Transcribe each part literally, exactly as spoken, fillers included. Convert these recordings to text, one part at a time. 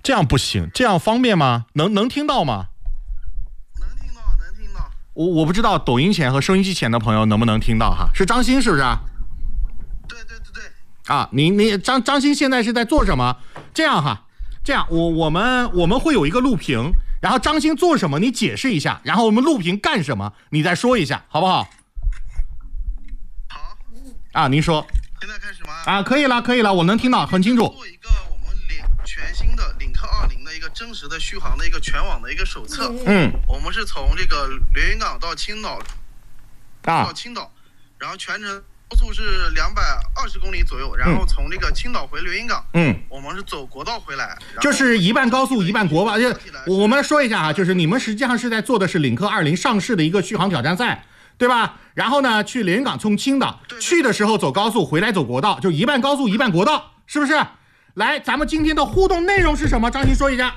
这样不行，这样方便吗？能能听到吗？ 能听到，能听到。 我我不知道抖音前和收音机前的朋友能不能听到哈？是张鑫是不是？ 对对对对。 啊，你你张张鑫现在是在做什么？这样哈，这样我我们我们会有一个录屏，然后张鑫做什么你解释一下，然后我们录屏干什么你再说一下，好不好？ 好。 啊，您说。 现在开始吗？ 啊，可以了，可以了，我能听到，很清楚。 做一个我们领全新的领克二零的一个真实的续航的一个全网的一个手册。 嗯。 我们是从这个连云港到青岛， 啊， 到青岛，然后全程高速是两百二十公里左右，然后从这个青岛回连云港， 嗯， 我们是走国道回来， 就是一半高速一半国道。就我们说一下啊，就是你们实际上是在做的是领克二零上市的一个续航挑战赛。对吧？然后呢，去连云港从青岛去的时候走高速，回来走国道，就一半高速一半国道，是不是？来，咱们今天的互动内容是什么？张鑫说一下。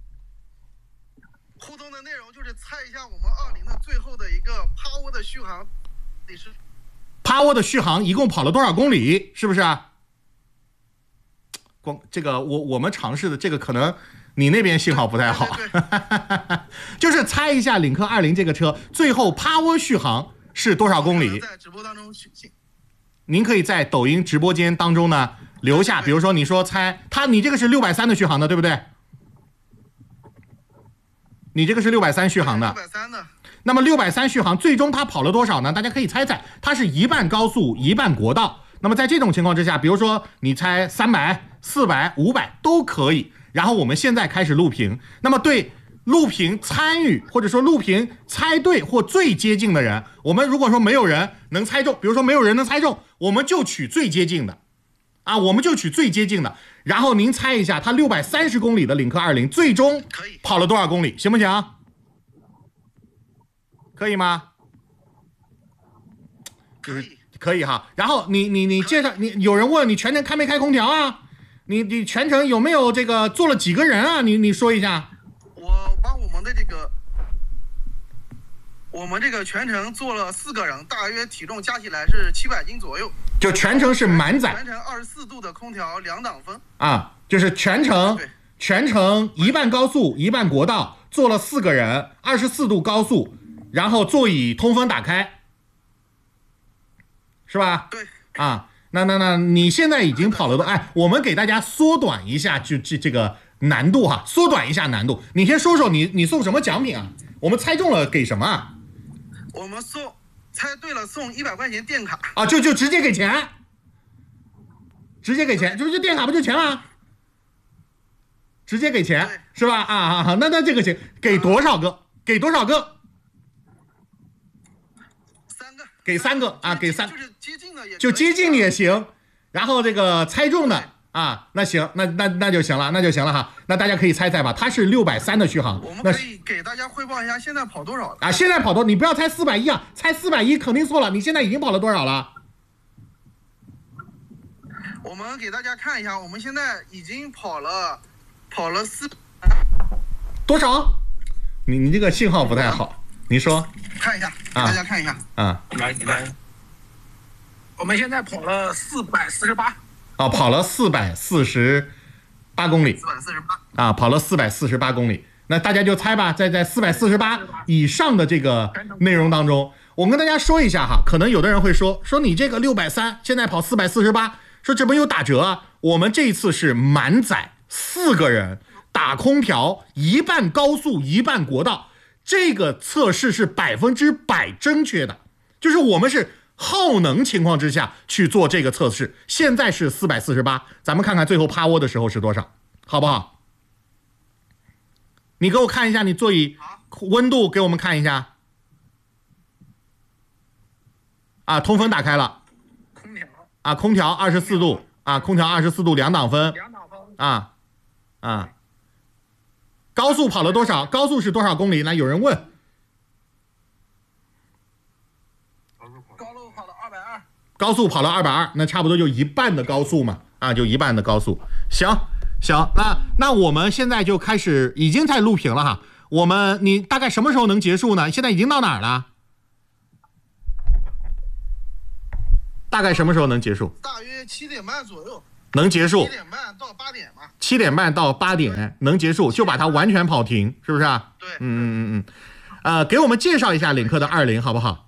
互动的内容就是猜一下我们二零的最后的一个趴窝的续航，你是趴窝的续航一共跑了多少公里？是不是？光这个我我们尝试的这个可能。你那边信号不太好， 对对对就是猜一下领克二零这个车最后趴窝续航是多少公里？ 在直播当中， 您可以在抖音直播间当中呢留下，比如说你说猜它，你这个是六百三的续航的，对不对？你这个是六百三续航的， 六百三的。 那么六百三续航最终它跑了多少呢？大家可以猜猜，它是一半高速一半国道。那么在这种情况之下，比如说你猜三百、四百、五百都可以。然后我们现在开始录屏，那么对录屏参与或者说录屏猜对或最接近的人，我们如果说没有人能猜中，比如说没有人能猜中，我们就取最接近的啊，我们就取最接近的。然后您猜一下，它六百三十公里的领克二零最终跑了多少公里，行不行？可以吗？就是可以哈。然后你你你介绍，你有人问你全程开没开空调啊？你你全程有没有这个坐了几个人啊？你你说一下。 我把我们的这个，我们这个全程坐了四个人，大约体重加起来是七百斤左右。 就全程是满载。 全程二十四度的空调，两档分。 啊，就是全程全程一半高速一半国道，坐了四个人，二十四度高速，然后座椅通风打开，是吧？ 对。 啊。那那那你现在已经跑了多？哎，我们给大家缩短一下，就这这个难度哈，缩短一下难度。你先说说你你送什么奖品啊？我们猜中了给什么啊？ 我们送猜对了送一百块钱电卡啊，就就直接给钱，直接给钱，就就电卡不就钱吗？直接给钱是吧？啊啊啊！那那这个行，给多少个？给多少个？ 三个。 给三个啊，给三。 就是接近的也就接近也行，然后这个猜中的啊，那行，那那那就行了，那就行了哈。那大家可以猜猜吧，它是六百三的续航。 我们可以给大家汇报一下现在跑多少啊？现在跑多，你不要猜四百一啊，猜四百一肯定错了。你现在已经跑了多少了？ 我们给大家看一下，我们现在已经跑了跑了四多少？你你这个信号不太好，你说看一下，给大家看一下啊。 来来。我们现在跑了四百四十八， 哦，跑了四百四十八公里， 四百四十八啊，跑了四百四十八公里。那大家就猜吧，在在四百四十八以上的这个内容当中，我跟大家说一下哈，可能有的人会说说你这个六百三现在跑四百四十八，说这不有打折啊？我们这一次是满载，四个人打空调，一半高速一半国道，这个测试是百分之百正确的，就是我们是。耗能情况之下去做这个测试，现在是四百四十八，咱们看看最后趴窝的时候是多少，好不好？你给我看一下你座椅温度，给我们看一下。啊，通风打开了。 空调。 啊，空调二十四度啊，空调二十四度两档分。 两档分。 啊啊。高速跑了多少？高速是多少公里？来，有人问。高速跑了二百二，那差不多就一半的高速嘛，啊，就一半的高速。行行，那那我们现在就开始，已经在录屏了哈。我们你大概什么时候能结束呢？现在已经到哪儿了？大概什么时候能结束？ 大约七点半左右。 能结束。 七点半到八点嘛。 七点半到八点能结束，就把它完全跑停，是不是啊？ 对。 嗯嗯嗯嗯。呃，给我们介绍一下领克的二零好不好？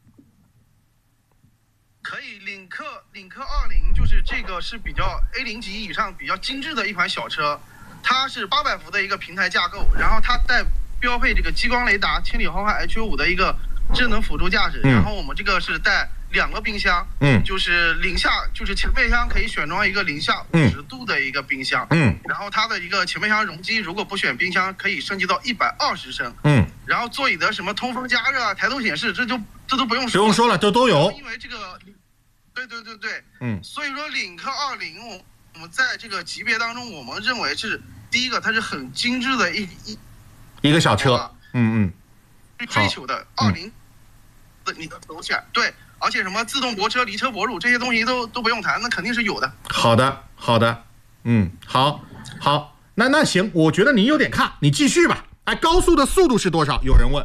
可以，领克领克二零就是这个是比较 A 零级以上比较精致的一款小车，它是八百伏的一个平台架构，然后它带标配这个激光雷达、千里豪华 H 五的一个智能辅助驾驶， 嗯、 然后我们这个是带两个冰箱， 嗯， 就是零下，就是前备箱可以选装一个零下五十度的一个冰箱， 嗯， 然后它的一个前备箱容积如果不选冰箱可以升级到一百二十升， 嗯， 然后座椅的什么通风加热啊、抬头显示，这就这都不用说， 不用说了，这都有， 因为这个，对对对对， 嗯， 所以说领克二零我我们在这个级别当中，我们认为是第一个，它是很精致的一一一个小车，嗯嗯，追求的二零的你的走起来，对。而且什么自动泊车、离车泊入这些东西都都不用谈，那肯定是有的。 好的，好的，嗯，好，好，那那行，我觉得你有点看，你继续吧。哎，高速的速度是多少？有人问。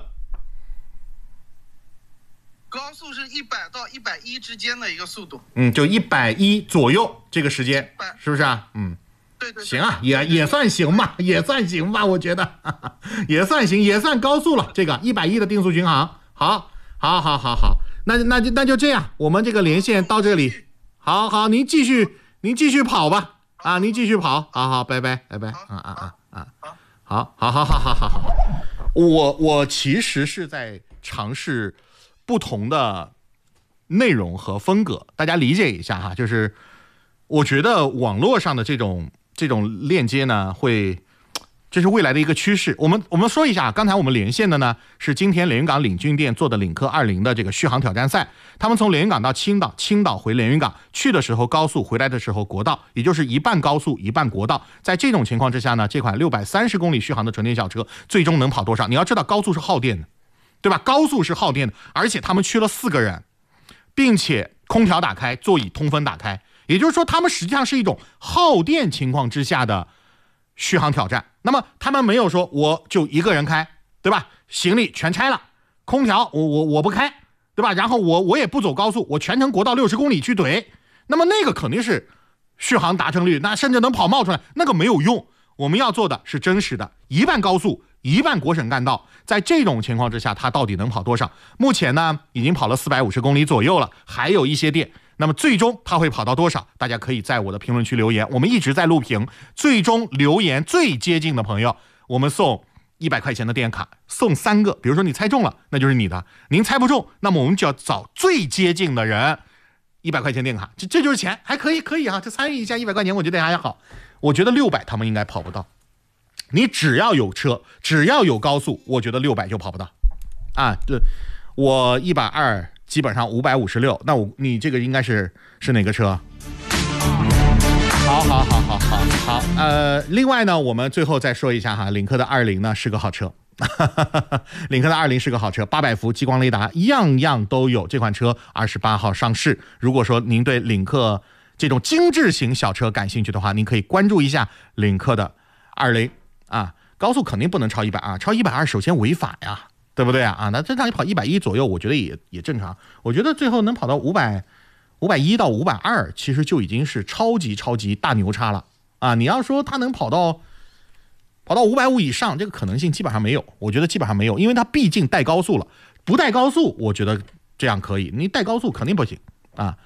高速是一百到一百一之间的一个速度。 嗯，就一百一左右这个时间，是不是啊？嗯， 对对。 行啊，也也算行吧，也算行吧，我觉得哈哈也算行，也算高速了。这个一百一的定速巡航，好，好，好，好，好。那那就那就这样，我们这个连线到这里。好好，您继续，您继续跑吧。啊，您继续跑。好好，拜拜，拜拜。啊啊啊啊！好，好，好，好，好，好，好。我我其实是在尝试不同的内容和风格，大家理解一下哈。就是我觉得网络上的这种这种链接呢，会。这是未来的一个趋势。我们我们说一下，刚才我们连线的呢是今天连云港领军店做的领克二零的这个续航挑战赛。他们从连云港到青岛，青岛回连云港，去的时候高速，回来的时候国道，也就是一半高速一半国道。在这种情况之下呢，这款六百三十公里续航的纯电小车最终能跑多少？你要知道高速是耗电的，对吧？高速是耗电的，而且他们去了四个人，并且空调打开，座椅通风打开，也就是说他们实际上是一种耗电情况之下的续航挑战。那么他们没有说我就一个人开，对吧？行李全拆了，空调我我我不开，对吧？然后我我也不走高速，我全程国道六十公里去怼，那么那个肯定是续航达成率，那甚至能跑冒出来，那个没有用。我们要做的是真实的，一半高速，一半国省干道。在这种情况之下，它到底能跑多少？目前呢，已经跑了四百五十公里左右了，还有一些电。那么最终它会跑到多少？大家可以在我的评论区留言，我们一直在录屏，最终留言最接近的朋友，我们送一百块钱的电卡，送三个。比如说你猜中了，那就是你的；您猜不中，那么我们就要找最接近的人，一百块钱电卡，这这就是钱，还可以，可以啊，就参与一下一百块钱，我觉得还好。我觉得六百他们应该跑不到，你只要有车，只要有高速，我觉得六百就跑不到啊。对，我一百二。基本上五百五十六，那我你这个应该是是哪个车？好好好好好好，呃，另外呢，我们最后再说一下哈，领克的二零呢是个好车，领克的二零是个好车，八百伏激光雷达，样样都有。这款车二十八号上市。如果说您对领克这种精致型小车感兴趣的话，您可以关注一下领克的二零啊，高速肯定不能超一百二，超一百二首先违法呀。对不对啊？啊，那正常你跑一百一左右，我觉得也也正常。我觉得最后能跑到五百、五百一到五百二，其实就已经是超级超级大牛叉了啊！你要说它能跑到跑到五百五以上，这个可能性基本上没有。我觉得基本上没有，因为它毕竟带高速了。不带高速，我觉得这样可以。你带高速肯定不行啊。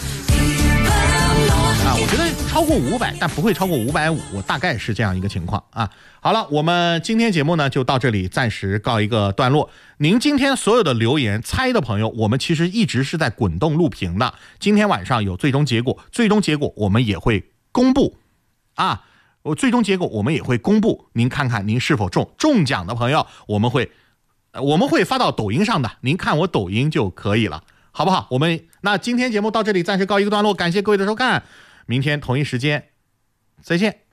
啊，我觉得超过五百，但不会超过五百五，我大概是这样一个情况啊。好了，我们今天节目呢就到这里，暂时告一个段落。您今天所有的留言猜的朋友，我们其实一直是在滚动录屏的。今天晚上有最终结果，最终结果我们也会公布啊。我最终结果我们也会公布，您看看您是否中中奖的朋友，我们会我们会发到抖音上的，您看我抖音就可以了，好不好？我们那今天节目到这里暂时告一个段落，感谢各位的收看。明天同一时间再见。